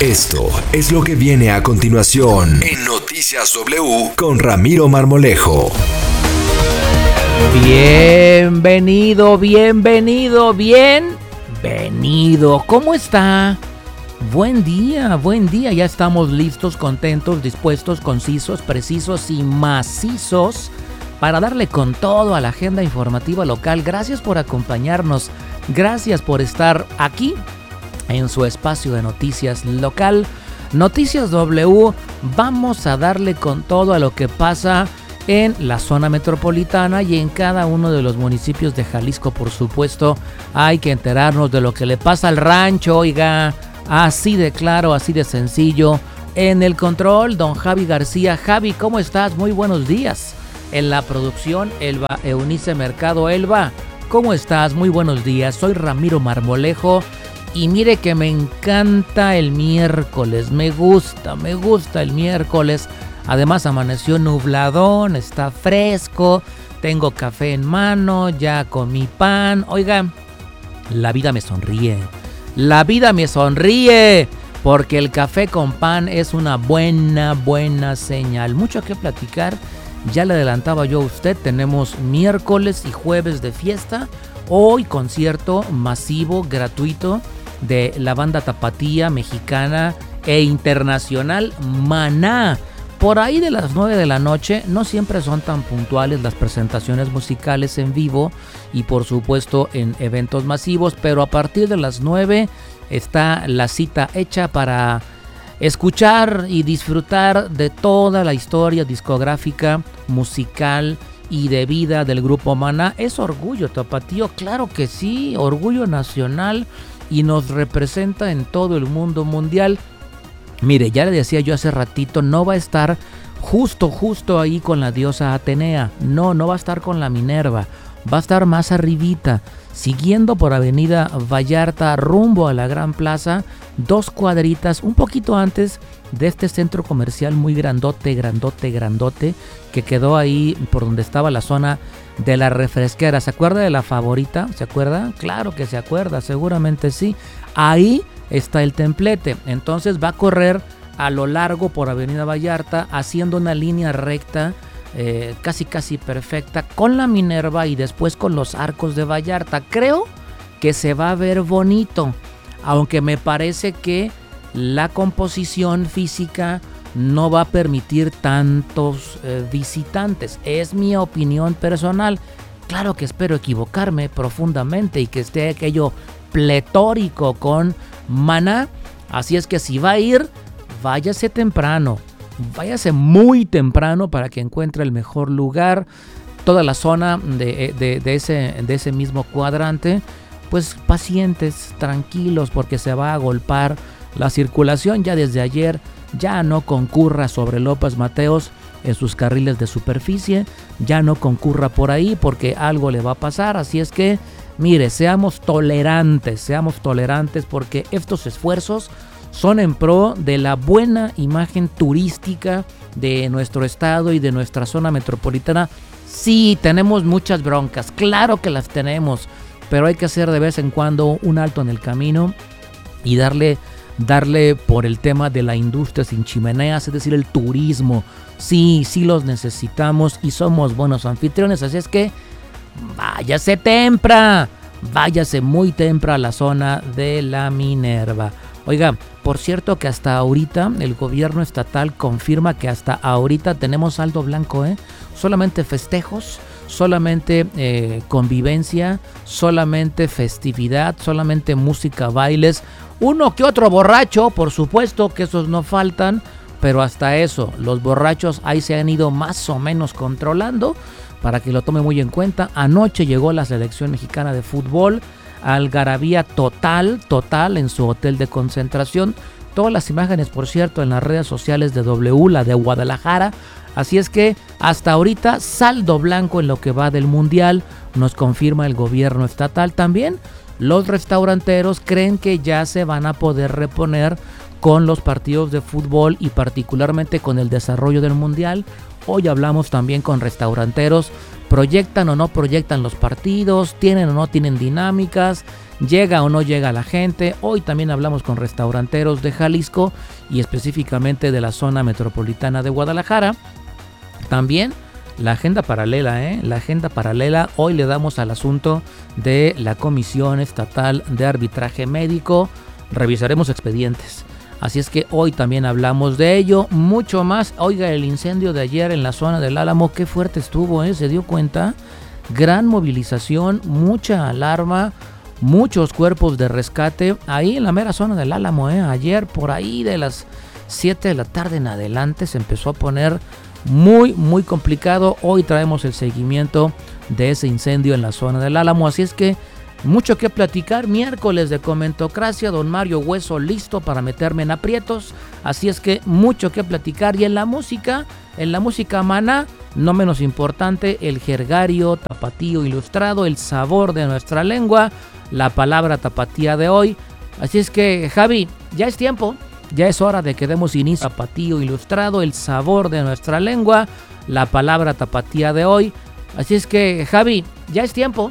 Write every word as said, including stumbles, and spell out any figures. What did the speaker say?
Esto es lo que viene a continuación en Noticias W con Ramiro Marmolejo. Bienvenido, bienvenido, bienvenido. ¿Cómo está? Buen día, buen día. Ya estamos listos, contentos, dispuestos, concisos, precisos y macizos para darle con todo a la agenda informativa local. Gracias por acompañarnos. Gracias por estar aquí en su espacio de noticias local. Noticias W, vamos a darle con todo a lo que pasa en la zona metropolitana y en cada uno de los municipios de Jalisco, por supuesto. Hay que enterarnos de lo que le pasa al rancho, oiga, así de claro, así de sencillo. En el control, don Javi García. Javi, ¿cómo estás? Muy buenos días. En la producción, Elba Eunice Mercado. Elba, ¿cómo estás? Muy buenos días. Soy Ramiro Marmolejo. Y mire que me encanta el miércoles, me gusta, me gusta el miércoles. Además amaneció nubladón, está fresco, tengo café en mano, ya comí pan. Oiga, la vida me sonríe, la vida me sonríe, porque el café con pan es una buena, buena señal. Mucho que platicar, ya le adelantaba yo a usted, tenemos miércoles y jueves de fiesta. Hoy concierto masivo, gratuito, de la banda tapatía mexicana e internacional Maná. Por ahí de las nueve de la noche, no siempre son tan puntuales las presentaciones musicales en vivo y por supuesto en eventos masivos, pero a partir de las nueve está la cita hecha para escuchar y disfrutar de toda la historia discográfica, musical y de vida del grupo Maná. Es orgullo tapatío, claro que sí, orgullo nacional, y nos representa en todo el mundo mundial. Mire, ya le decía yo hace ratito, no va a estar justo, justo ahí con la diosa Atenea. No, no va a estar con la Minerva. Va a estar más arribita, siguiendo por Avenida Vallarta, rumbo a la Gran Plaza, dos cuadritas, un poquito antes de este centro comercial muy grandote, grandote, grandote, que quedó ahí por donde estaba la zona de la refresquera. ¿Se acuerda de la Favorita? ¿Se acuerda? Claro que se acuerda, seguramente sí. Ahí está el templete. Entonces va a correr a lo largo por Avenida Vallarta, haciendo una línea recta, eh, casi casi perfecta, con la Minerva y después con los arcos de Vallarta. Creo que se va a ver bonito, aunque me parece que la composición física no va a permitir tantos eh, visitantes. Es mi opinión personal. Claro que espero equivocarme profundamente y que esté aquello pletórico con Maná. Así es que si va a ir, váyase temprano. Váyase muy temprano para que encuentre el mejor lugar. Toda la zona de, de, de, ese, de ese mismo cuadrante, pues pacientes, tranquilos, porque se va a agolpar la circulación. Ya desde ayer ya no concurra sobre López Mateos en sus carriles de superficie, ya no concurra por ahí porque algo le va a pasar. Así es que, mire, seamos tolerantes, seamos tolerantes porque estos esfuerzos son en pro de la buena imagen turística de nuestro estado y de nuestra zona metropolitana. Sí, tenemos muchas broncas, claro que las tenemos, pero hay que hacer de vez en cuando un alto en el camino y darle darle por el tema de la industria sin chimeneas, es decir, el turismo. Sí, sí los necesitamos y somos buenos anfitriones, así es que váyase temprano, váyase muy temprano a la zona de la Minerva. Oiga, por cierto que hasta ahorita el gobierno estatal confirma que hasta ahorita tenemos saldo blanco, ¿eh? Solamente festejos, solamente eh, convivencia, solamente festividad, solamente música, bailes, uno que otro borracho, por supuesto que esos no faltan, pero hasta eso, los borrachos ahí se han ido más o menos controlando, para que lo tome muy en cuenta. Anoche llegó la selección mexicana de fútbol, algarabía total, total en su hotel de concentración. Todas las imágenes, por cierto, en las redes sociales de W, la de Guadalajara. Así es que hasta ahorita saldo blanco en lo que va del mundial, nos confirma el gobierno estatal. También los restauranteros creen que ya se van a poder reponer con los partidos de fútbol y particularmente con el desarrollo del mundial. Hoy hablamos también con restauranteros, proyectan o no proyectan los partidos, tienen o no tienen dinámicas, llega o no llega la gente. Hoy también hablamos con restauranteros de Jalisco y específicamente de la zona metropolitana de Guadalajara. También la agenda paralela, ¿eh? La agenda paralela, hoy le damos al asunto de la Comisión Estatal de Arbitraje Médico, revisaremos expedientes. Así es que hoy también hablamos de ello, mucho más. Oiga, el incendio de ayer en la zona del Álamo, qué fuerte estuvo, ¿eh? ¿Se dio cuenta? Gran movilización, mucha alarma, muchos cuerpos de rescate ahí en la mera zona del Álamo, ¿eh? Ayer por ahí de las siete de la tarde en adelante se empezó a poner muy, muy complicado. Hoy traemos el seguimiento de ese incendio en la zona del Álamo, así es que mucho que platicar. Miércoles de Comentocracia, don Mario Hueso listo para meterme en aprietos. Así es que mucho que platicar. Y en la música, en la música Maná, no menos importante, el jergario tapatío ilustrado, el sabor de nuestra lengua, la palabra tapatía de hoy. Así es que, Javi, ya es tiempo, ya es hora de que demos inicio a tapatío ilustrado, el sabor de nuestra lengua, la palabra tapatía de hoy. Así es que, Javi, ya es tiempo.